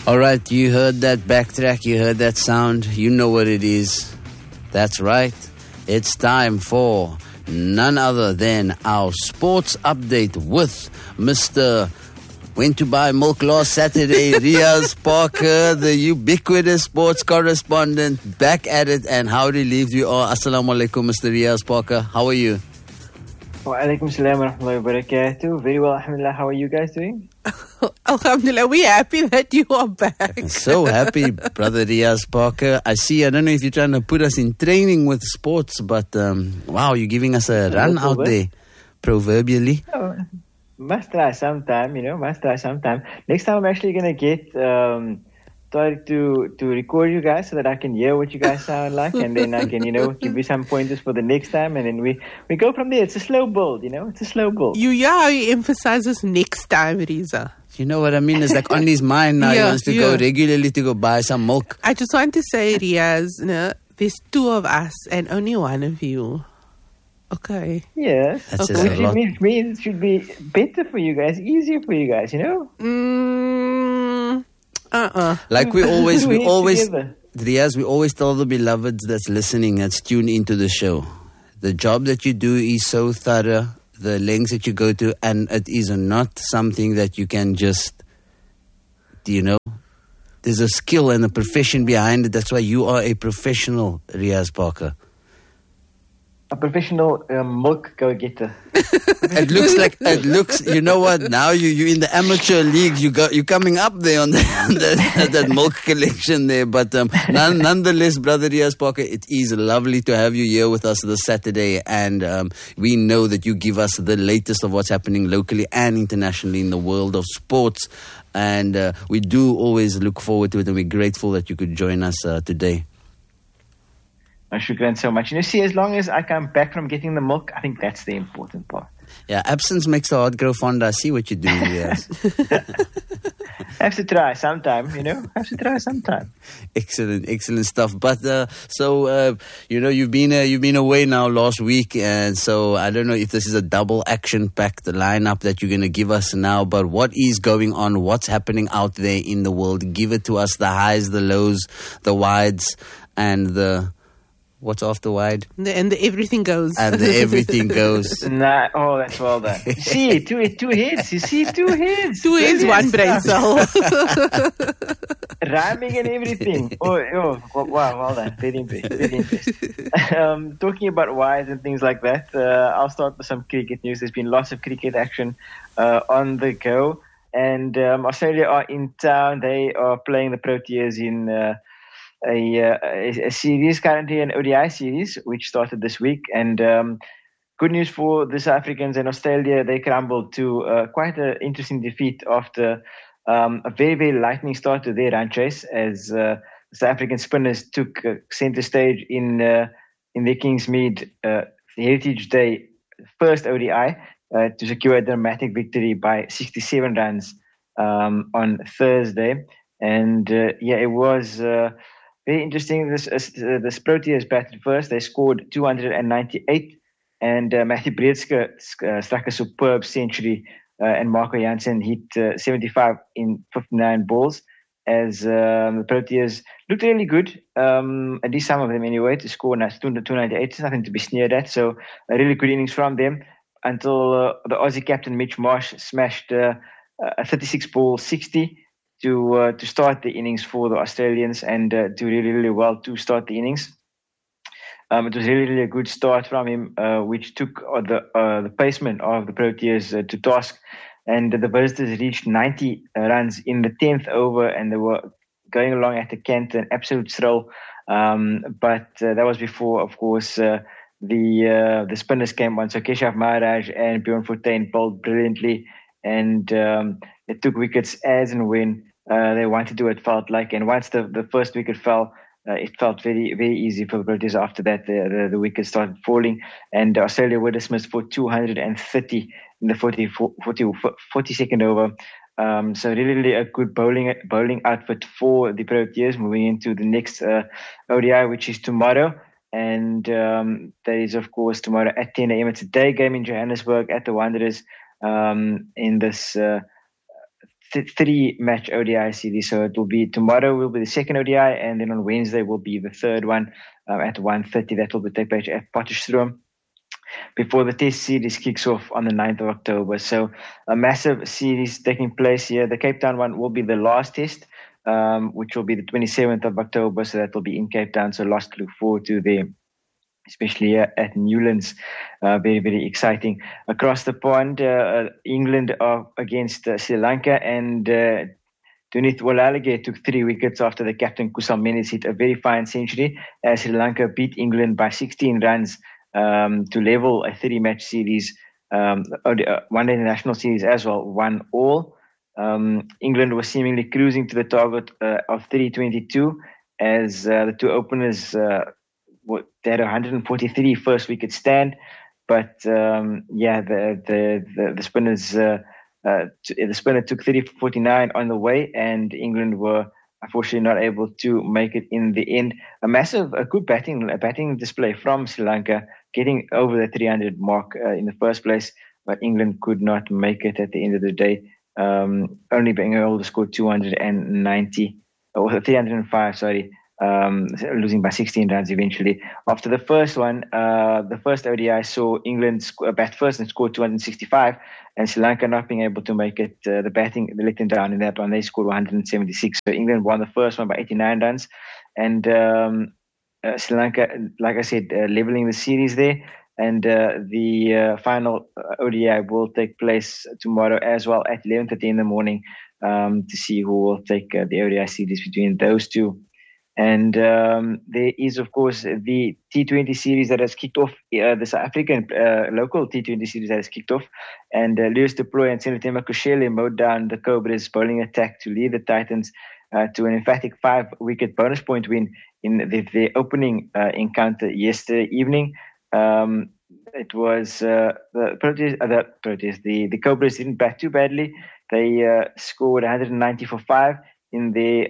All right, you heard that backtrack, you heard that sound, you know what it is. That's right. It's time for none other than our sports update with Mr. Went to buy milk last Saturday, Riaz Parker, the ubiquitous sports correspondent, back at it, and how relieved you are. Assalamu alaikum, Mr. Riaz Parker. How are you? Wa alaikum salam wa rahmatullahi wa barakatuh. Very well, alhamdulillah. How are you guys doing? Alhamdulillah, we're happy that you are back. So happy, brother Riaz Parker. I don't know if you're trying to put us in training with sports, but wow, you're giving us a run out there, proverbially. Oh, must try sometime, must try sometime. Next time I'm actually going to get started to record you guys so that I can hear what you guys sound like, and then I can, give you some pointers for the next time, and then we go from there. It's a slow build, it's a slow build. You emphasize this next time, Riza. You know what I mean? It's like on his mind now. He wants to go regularly to go buy some milk. I just want to say, Riaz, there's two of us and only one of you. Okay. Yes. That's okay. Which means it should be better for you guys, easier for you guys, Like we always, Riaz, we always tell the beloveds that's listening, that's tuned into the show. The job that you do is so thorough, the lengths that you go to, and it is not something that you can just, there's a skill and a profession behind it. That's why you are a professional, Riaz Parker. A professional milk go-getter. It looks, you know what, now you in the amateur league, you're coming up there on that milk collection there. But nonetheless, brother Riaz Parker, it is lovely to have you here with us this Saturday. And we know that you give us the latest of what's happening locally and internationally in the world of sports. And we do always look forward to it, and we're grateful that you could join us today. Shukran so much. See, as long as I come back from getting the milk, I think that's the important part. Yeah, absence makes the heart grow fonder. I see what you're doing, yes. Have to try sometime, Have to try sometime. Excellent stuff. But you've been away now last week, and so I don't know if this is a double action-packed lineup that you're going to give us now. But what is going on? What's happening out there in the world? Give it to us: the highs, the lows, the wides, and the. What's after wide? And the everything goes. And the everything goes. That's well done. You see, two heads. You see, two heads. Two heads, one brain cell. Rhyming and everything. Oh, wow, well done. Very impressed. Talking about wides and things like that, I'll start with some cricket news. There's been lots of cricket action on the go. And Australia are in town. They are playing the Proteas in... a series currently, an ODI series, which started this week. And good news for the South Africans and Australia. They crumbled to quite an interesting defeat after a very, very lightning start to their run chase, as the South African spinners took center stage in their Kingsmead Heritage Day first ODI to secure a dramatic victory by 67 runs on Thursday. And it was... very interesting. The Proteas batted first. They scored 298, and Matthew Breedske struck a superb century, and Marco Jansen hit 75 in 59 balls. As the Proteas looked really good, at least some of them anyway, to score 298. It's nothing to be sneered at. So a really good innings from them until the Aussie captain Mitch Marsh smashed a 36-ball 60. To start the innings for the Australians, and do really, really well to start the innings. It was really, really a good start from him, which took the paceman of the Proteas to task. And the visitors reached 90 runs in the 10th over, and they were going along at the cant, an absolute thrill. But that was before, of course, the spinners came on. So Keshav Maharaj and Bjorn Fortuin bowled brilliantly, and they took wickets as and when they wanted to, it felt like. And once the first wicket fell, it felt very, very easy for the British. After that, the wickets started falling, and Australia were dismissed for 230 in the 42nd over. So really, really a good bowling outfit for the Proteas moving into the next ODI, which is tomorrow. And that is, of course, tomorrow at 10 a.m. It's a day game in Johannesburg at the Wanderers in this 3-match ODI series. So it will be tomorrow will be the second ODI, and then on Wednesday will be the third one at 1:30. That will be take place at Potchefstroom before the Test series kicks off on the 9th of October. So a massive series taking place here. The Cape Town one will be the last Test, which will be the 27th of October. So that will be in Cape Town. So lots to look forward to there, especially here at Newlands. Very, very exciting. Across the pond, England are against Sri Lanka, and Dunith Walalage took 3 wickets after the captain Kusal Mendis hit a very fine century as Sri Lanka beat England by 16 runs to level a 3-match series, one-day international series as well, 1-1. England was seemingly cruising to the target of 322 as the two openers they had 143 first wicket stand, but the spinners the spinner took 349 on the way, and England were unfortunately not able to make it in the end. A good batting display from Sri Lanka, getting over the 300 mark in the first place, but England could not make it at the end of the day, only being able to score 290 or 305, losing by 16 runs eventually. After the first one, the first ODI saw England bat first and scored 265, and Sri Lanka not being able to make it. They let them down in that one. They scored 176. So England won the first one by 89 runs, and Sri Lanka, like I said, leveling the series there. And the final ODI will take place tomorrow as well at 11:30 in the morning to see who will take the ODI series between those two. And there is, of course, the T20 series that has kicked off, the South African local T20 series that has kicked off. And Lewis du Plooy and Senatema Kushele mowed down the Cobras' bowling attack to lead the Titans to an emphatic 5-wicket bonus point win in their opening encounter yesterday evening. It was the Cobras didn't bat too badly. They scored 190 for 5 in their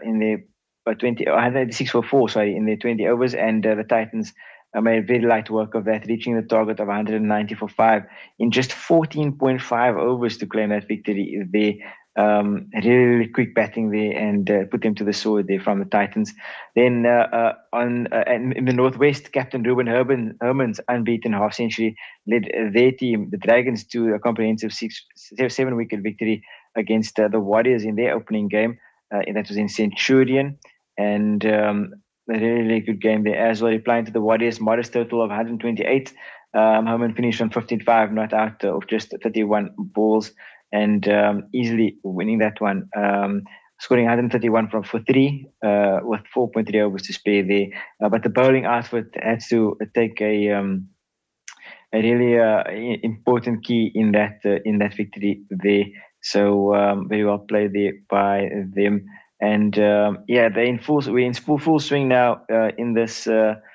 186 for 4, in their 20 overs, and the Titans made very light work of that, reaching the target of 190 for 5 in just 14.5 overs to claim that victory. They really quick batting there and put them to the sword there from the Titans. Then in the Northwest, Captain Ruben Herman's unbeaten half-century led their team, the Dragons, to a comprehensive 7-wicket victory against the Warriors in their opening game. That was in Centurion. And a really good game there as well, replying to the Warriors' modest total of 128. Herman finished on 15-5, not out of just 31 balls, and easily winning that one, scoring 131 for 3 with 4.3 overs to spare there. But the bowling outfit had to take a really important key in that victory there. So very well played there by them. And they're in full swing now in this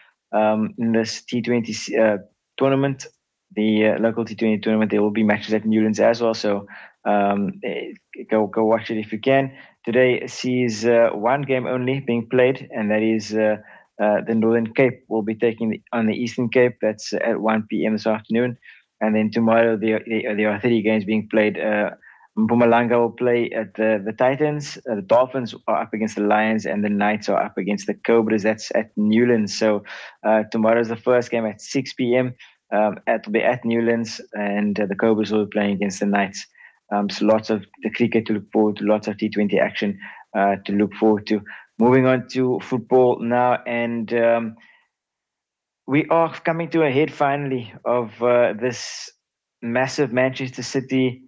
T20 tournament, the local T20 tournament. There will be matches at Newlands as well, so go watch it if you can. Today sees one game only being played, and that is the Northern Cape will be taking on the Eastern Cape. That's at 1 p.m. this afternoon, and then tomorrow there are 3 games being played. Mpumalanga will play at the Titans. The Dolphins are up against the Lions, and the Knights are up against the Cobras. That's at Newlands. So tomorrow's the first game at 6 p.m. It'll be at Newlands, and the Cobras will be playing against the Knights. So lots of the cricket to look forward to, lots of T20 action to look forward to. Moving on to football now, and we are coming to a head finally of this massive Manchester City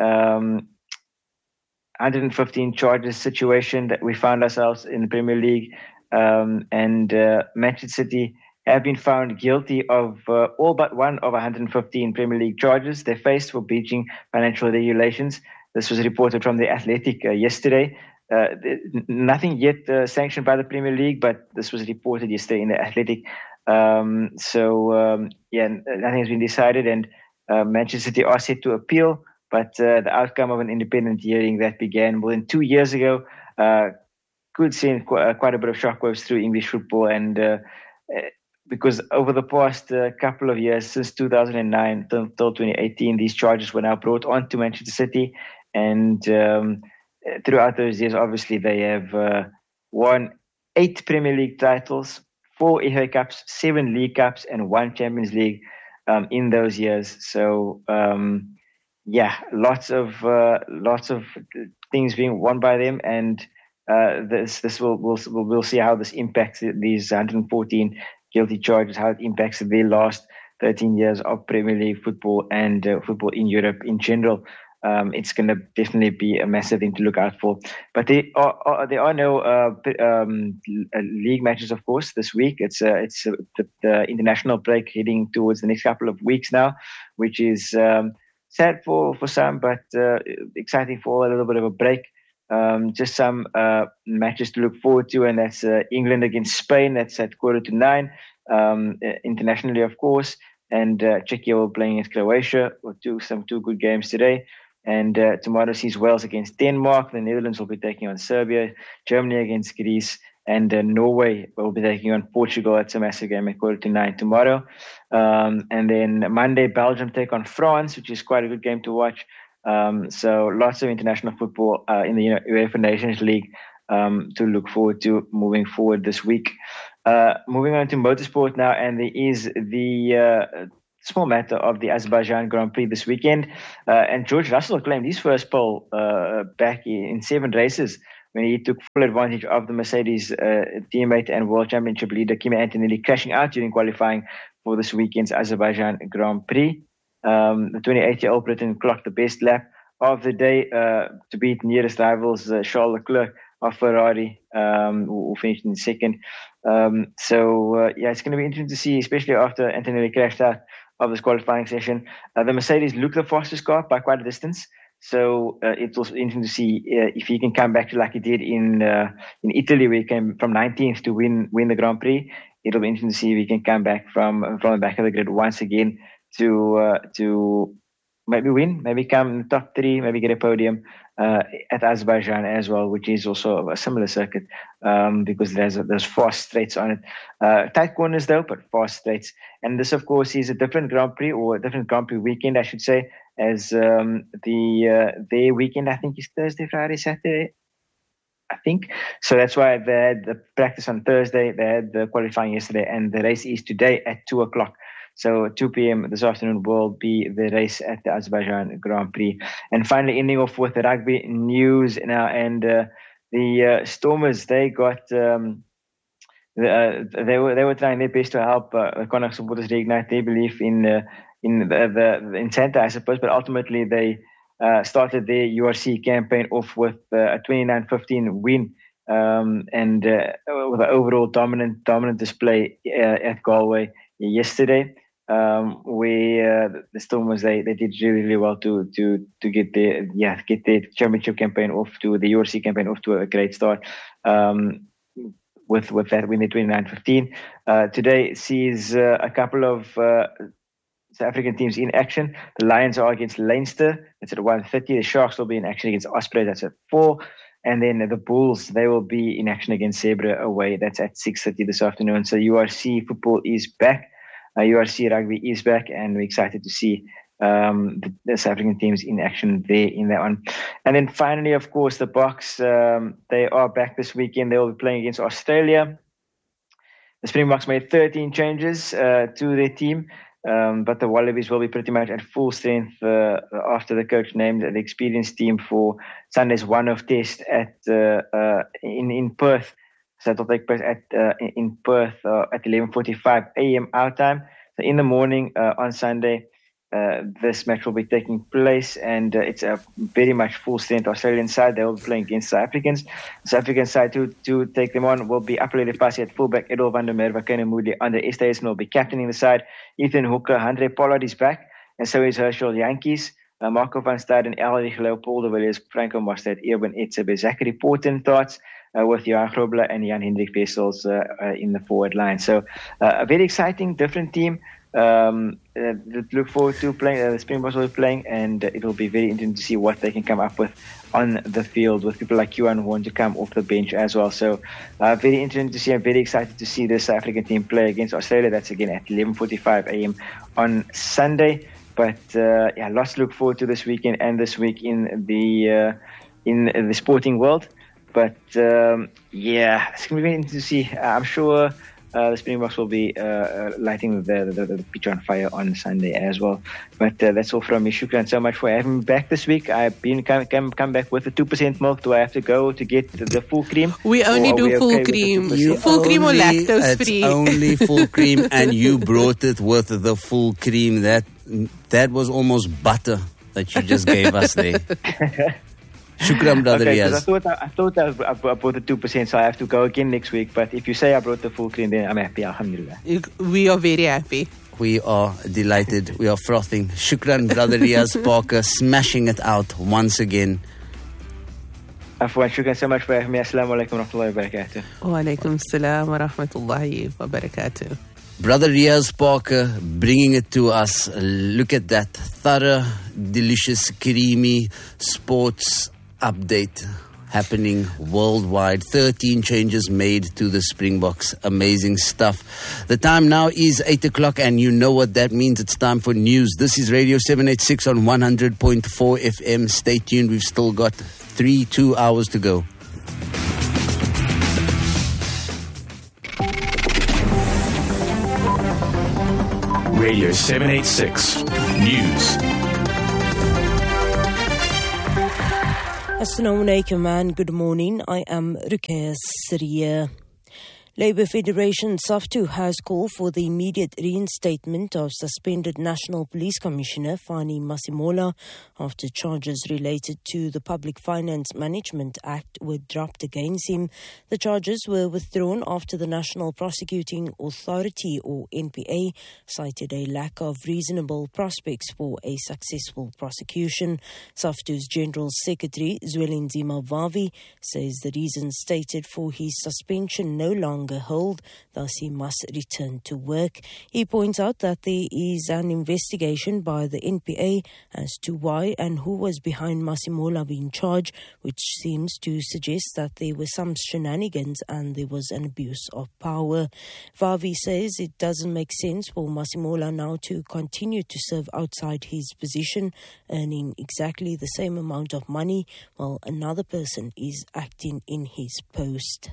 115 charges situation that we found ourselves in the Premier League, and Manchester City have been found guilty of all but one of 115 Premier League charges they faced for breaching financial regulations. This was reported from The Athletic yesterday. Nothing yet sanctioned by the Premier League, but this was reported yesterday in The Athletic. Nothing has been decided, and Manchester City are set to appeal. But the outcome of an independent hearing that began more than 2 years ago could send quite a bit of shockwaves through English football. And because over the past couple of years, since 2009 till 2018, these charges were now brought on to Manchester City. And throughout those years, obviously, they have won 8 Premier League titles, 4 FA Cups, 7 League Cups, and 1 Champions League in those years. So, lots of things being won by them, and we'll see how this impacts these 114 guilty charges, how it impacts their last 13 years of Premier League football and football in Europe in general. It's going to definitely be a massive thing to look out for. But there are no league matches, of course, this week. It's the international break heading towards the next couple of weeks now, which is sad for some, but exciting for a little bit of a break. Just some matches to look forward to, and that's England against Spain. That's at 9:15 internationally, of course. And Czechia will be playing against Croatia. We'll do two good games today. And tomorrow sees Wales against Denmark. The Netherlands will be taking on Serbia. Germany against Greece. And Norway will be taking on Portugal. That's a massive game at 9:15 tomorrow. And then Monday, Belgium take on France, which is quite a good game to watch. So lots of international football in the UEFA Nations League to look forward to moving forward this week. Moving on to motorsport now, and there is the small matter of the Azerbaijan Grand Prix this weekend. And George Russell claimed his first pole back in 7 races when he took full advantage of the Mercedes teammate and World Championship leader Kimi Antonelli crashing out during qualifying for this weekend's Azerbaijan Grand Prix. The 28-year-old Briton clocked the best lap of the day to beat nearest rivals Charles Leclerc of Ferrari, who finished in second. It's going to be interesting to see, especially after Antonelli crashed out of this qualifying session. The Mercedes looked the fastest car by quite a distance. So it's also interesting to see if he can come back to like he did in Italy, where he came from 19th to win the Grand Prix. It'll be interesting to see if he can come back from the back of the grid once again to maybe win, maybe come in the top 3, maybe get a podium at Azerbaijan as well, which is also a similar circuit because there's fast straights on it. Tight corners though, but fast straights. And this, of course, is a different Grand Prix, or a different Grand Prix weekend, I should say, as their weekend, I think, is Thursday, Friday, Saturday, I think. So that's why they had the practice on Thursday, they had the qualifying yesterday, and the race is today at 2 o'clock. So 2 p.m. this afternoon will be the race at the Azerbaijan Grand Prix. And finally, ending off with the rugby news now. And the Stormers, they got they were trying their best to help Connacht supporters reignite their belief in Santa, I suppose. But ultimately, they started their URC campaign off with a 29-15 win. And with an overall dominant display at Galway yesterday. Where the Stormers they did really, really well to get their championship campaign off to the URC campaign off to a great start. With that win, the 29-15. Today sees a couple of South African teams in action. The Lions are against Leinster. That's at 1:30. The Sharks will be in action against Ospreys. That's at 4. And then the Bulls, they will be in action against Zebra away. That's at 6:30 this afternoon. So URC football is back. URC rugby is back, and we're excited to see the South African teams in action there in that one. And then finally, of course, the Boks, they are back this weekend. They will be playing against Australia. The Springboks made 13 changes to their team, but the Wallabies will be pretty much at full strength after the coach named the experienced team for Sunday's one-off test in Perth. So that will take place in Perth at 11:45 a.m. our time. So in the morning on Sunday, this match will be taking place, and it's a very much full-strength Australian side. They will be playing against South Africans. The South African side to take them on will be Apelele Pasi at fullback, Edel van der Merwe, Kane Moodley, Andre Esthuizen will be captaining the side. Ethan Hooker, Andre Pollard is back, and so is Herschel Jantjies. Marco van Staden, Elrich Leopold de Villiers, Franco Mostert, Erwin Etzebe, Zachary Porten starts with Johan Grobler and Jan Hendrik Wessels in the forward line. So a very exciting, different team. Look forward to playing. The Springboks will be playing, and it will be very interesting to see what they can come up with on the field with people like Kieran Horn to come off the bench as well. So very interesting to see. I'm very excited to see the South African team play against Australia. That's again at 11:45 a.m. on Sunday. But lots to look forward to this weekend and this week in the sporting world. But it's going to be very interesting to see. I'm sure the Springboks will be lighting the pitch on fire on Sunday as well. But that's all from me. Shukran so much for having me back this week. I've been come back with the 2% milk. Do I have to go to get the full cream? We only do full cream. Full cream or lactose free? It's only full cream, and you brought it with the full cream. That was almost butter that you just gave us there. Shukran, brother Riaz. I thought I brought the 2%, so I have to go again next week. But if you say I brought the full cream, then I'm happy. Alhamdulillah. We are very happy. We are delighted. We are frothing. Shukran, brother Riaz Parker, smashing it out once again. Afwan, shukran so much for having me. Assalamu alaikum wa rahmatullahi wa barakatuh. Wa alaikum assalam wa rahmatullahi wa barakatuh. Brother Riaz Parker bringing it to us. Look at that thorough, delicious, creamy sports update happening worldwide. 13 changes made to the Springboks. Amazing stuff. The time now is 8 o'clock, and you know what that means. It's time for news. This is Radio 786 on 100.4 FM. Stay tuned. We've still got 2 hours to go. Radio 786 News. Assalamu alaikum and good morning. I am Ruqayya Siriya. Labour Federation SAFTU has called for the immediate reinstatement of suspended National Police Commissioner Fani Masimola after charges related to the Public Finance Management Act were dropped against him. The charges were withdrawn after the National Prosecuting Authority, or NPA, cited a lack of reasonable prospects for a successful prosecution. SAFTU's General Secretary Zwelinzima Vavi says the reasons stated for his suspension no longer hold, thus he must return to work. He points out that there is an investigation by the NPA as to why and who was behind Masimola being charged, which seems to suggest that there were some shenanigans and there was an abuse of power. Vavi says it doesn't make sense for Masimola now to continue to serve outside his position, earning exactly the same amount of money while another person is acting in his post.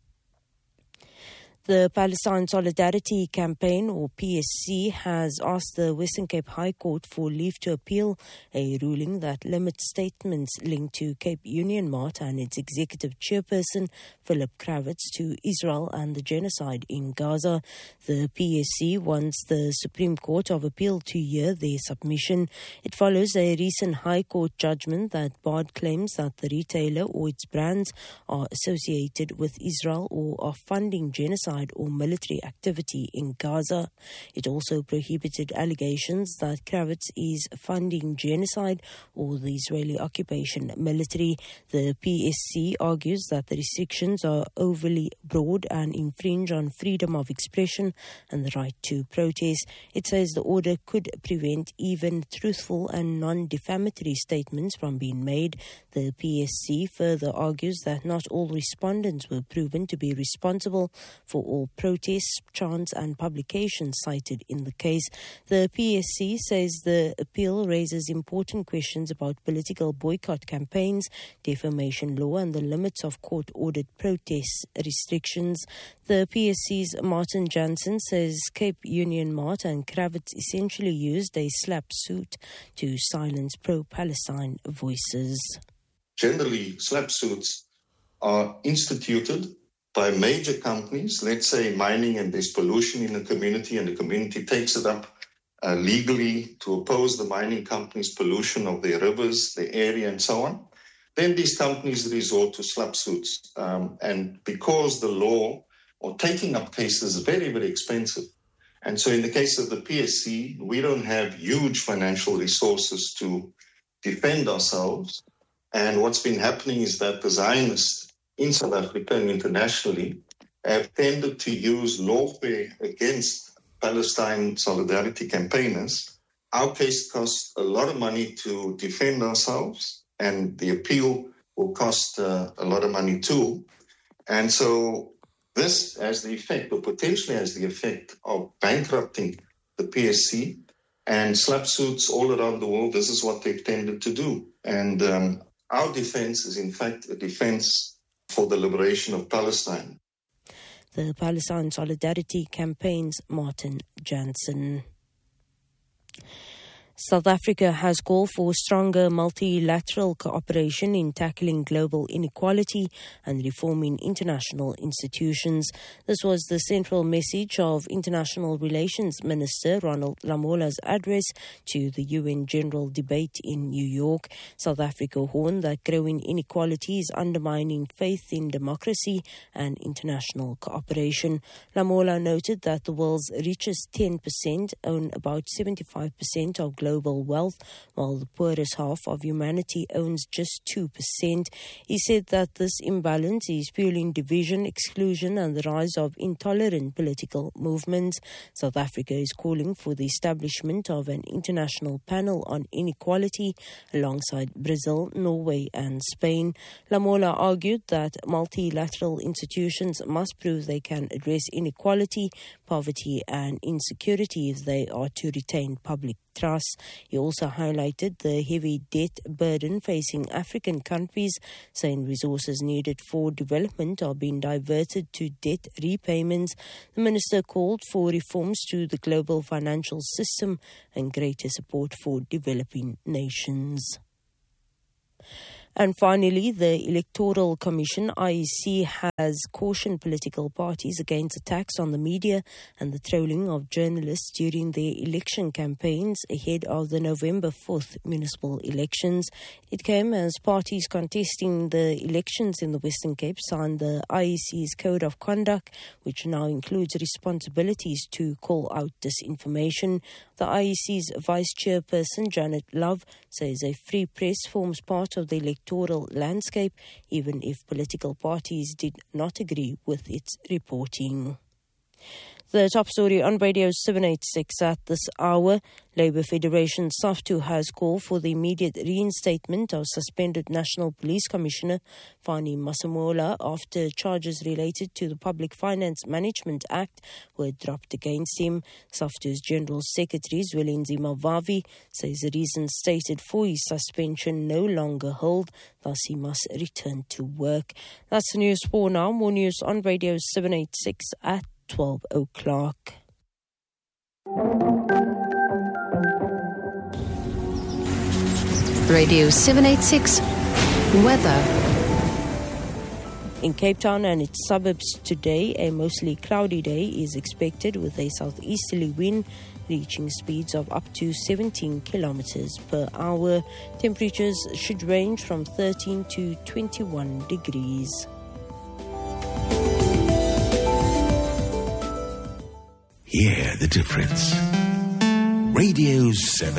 The Palestine Solidarity Campaign, or PSC, has asked the Western Cape High Court for leave to appeal a ruling that limits statements linked to Cape Union Mart and its executive chairperson, Philip Kravitz, to Israel and the genocide in Gaza. The PSC wants the Supreme Court of Appeal to hear their submission. It follows a recent High Court judgment that barred claims that the retailer or its brands are associated with Israel or are funding genocide or military activity in Gaza. It also prohibited allegations that Kravitz is funding genocide or the Israeli occupation military. The PSC argues that the restrictions are overly broad and infringe on freedom of expression and the right to protest. It says the order could prevent even truthful and non-defamatory statements from being made. The PSC further argues that not all respondents were proven to be responsible for all protests, chants and publications cited in the case. The PSC says the appeal raises important questions about political boycott campaigns, defamation law and the limits of court-ordered protest restrictions. The PSC's Martin Jansen says Cape Union Mart and Kravitz essentially used a slap suit to silence pro-Palestine voices. Generally, slap suits are instituted by major companies, let's say mining, and there's pollution in the community and the community takes it up legally to oppose the mining companies' pollution of their rivers, their area and so on. Then these companies resort to slap suits. And because the law or taking up cases is very, very expensive. And so in the case of the PSC, we don't have huge financial resources to defend ourselves. And what's been happening is that the Zionists in South Africa and internationally have tended to use lawfare against Palestine solidarity campaigners. Our case costs a lot of money to defend ourselves, and the appeal will cost a lot of money too. And so this has the effect, or potentially has the effect, of bankrupting the PSC And slap suits all around the world, this is what they've tended to do. And our defense is, in fact, a defense for the liberation of Palestine. The Palestine Solidarity Campaign's Martin Jansen. South Africa has called for stronger multilateral cooperation in tackling global inequality and reforming international institutions. This was the central message of International Relations Minister Ronald Lamola's address to the UN General Debate in New York. South Africa warned that growing inequality is undermining faith in democracy and international cooperation. Lamola noted that the world's richest 10% own about 75% of global wealth, while the poorest half of humanity owns just 2%. He said that this imbalance is fueling division, exclusion, and the rise of intolerant political movements. South Africa is calling for the establishment of an international panel on inequality alongside Brazil, Norway, and Spain. Lamola argued that multilateral institutions must prove they can address inequality, poverty, and insecurity if they are to retain public trust. He also highlighted the heavy debt burden facing African countries, saying resources needed for development are being diverted to debt repayments. The minister called for reforms to the global financial system and greater support for developing nations. And finally, the Electoral Commission, IEC, has cautioned political parties against attacks on the media and the trolling of journalists during their election campaigns ahead of the November 4th municipal elections. It came as parties contesting the elections in the Western Cape signed the IEC's Code of Conduct, which now includes responsibilities to call out disinformation. The IEC's Vice Chairperson, Janet Love, says a free press forms part of the electoral landscape, even if political parties did not agree with its reporting. The top story on Radio 786 at this hour. Labour Federation SAFTU has called for the immediate reinstatement of suspended National Police Commissioner Fani Masemola after charges related to the Public Finance Management Act were dropped against him. SAFTU's General Secretary Zwelinzi Mavavi says the reasons stated for his suspension no longer hold, thus he must return to work. That's the news for now. More news on Radio 786 at 12 o'clock. Radio 786 weather. In Cape Town and its suburbs today, a mostly cloudy day is expected with a southeasterly wind reaching speeds of up to 17 kilometers per hour. Temperatures should range from 13 to 21 degrees. Hear the difference. Radio 7.